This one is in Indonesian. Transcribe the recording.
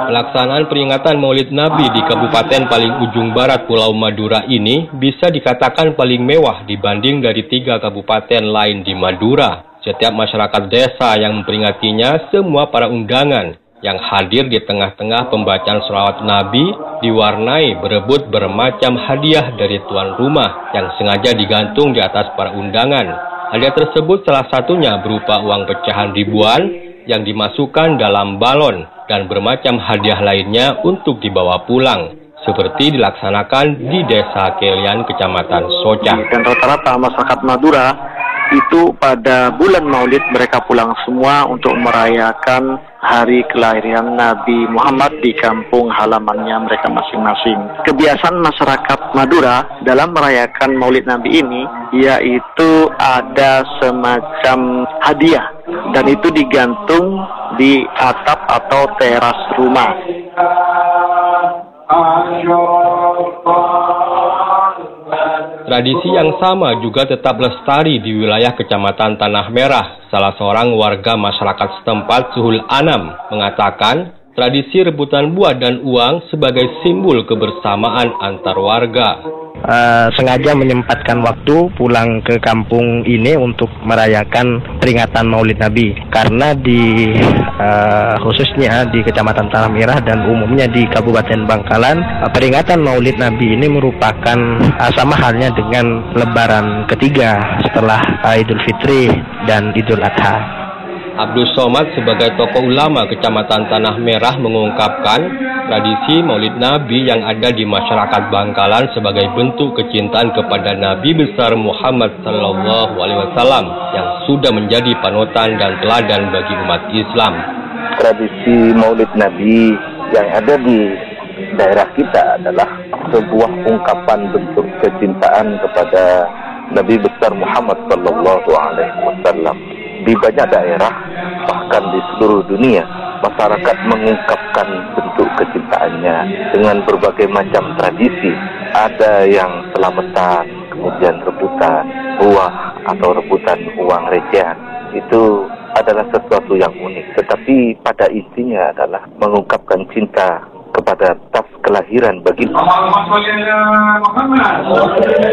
Pelaksanaan peringatan Maulid Nabi di Kabupaten paling ujung barat Pulau Madura ini bisa dikatakan paling mewah dibanding dari 3 kabupaten lain di Madura. Setiap masyarakat desa yang memperingatinya semua para undangan yang hadir di tengah-tengah pembacaan sholawat Nabi diwarnai berebut bermacam hadiah dari tuan rumah yang sengaja digantung di atas para undangan. Hadiah tersebut salah satunya berupa uang pecahan ribuan yang dimasukkan dalam balon dan bermacam hadiah lainnya untuk dibawa pulang, seperti dilaksanakan di Desa Kelian, Kecamatan Soca. Dan rata-rata masyarakat Madura itu pada bulan Maulid mereka pulang semua untuk merayakan hari kelahiran Nabi Muhammad di kampung halamannya mereka masing-masing. Kebiasaan masyarakat Madura dalam merayakan Maulid Nabi ini yaitu ada semacam hadiah dan itu digantung di atap atau teras rumah. Tradisi yang sama juga tetap lestari di wilayah Kecamatan Tanah Merah. Salah seorang warga masyarakat setempat, Suhul Anam, mengatakan tradisi rebutan buah dan uang sebagai simbol kebersamaan antar warga. Sengaja menyempatkan waktu pulang ke kampung ini untuk merayakan peringatan Maulid Nabi karena di khususnya di Kecamatan Tanah Merah dan umumnya di Kabupaten Bangkalan, peringatan Maulid Nabi ini merupakan sama halnya dengan Lebaran ketiga setelah Idul Fitri dan Idul Adha. Abdul Somad sebagai tokoh ulama Kecamatan Tanah Merah mengungkapkan tradisi Maulid Nabi yang ada di masyarakat Bangkalan sebagai bentuk kecintaan kepada Nabi besar Muhammad SAW yang sudah menjadi panutan dan teladan bagi umat Islam. Tradisi Maulid Nabi yang ada di daerah kita adalah sebuah ungkapan bentuk kecintaan kepada Nabi besar Muhammad SAW. Di banyak daerah, bahkan di seluruh dunia, masyarakat mengungkapkan bentuk kecintaannya dengan berbagai macam tradisi. Ada yang selamatan, kemudian rebutan buah atau rebutan uang recehan. Itu adalah sesuatu yang unik. Tetapi pada intinya adalah mengungkapkan cinta kepada tas kelahiran baginda.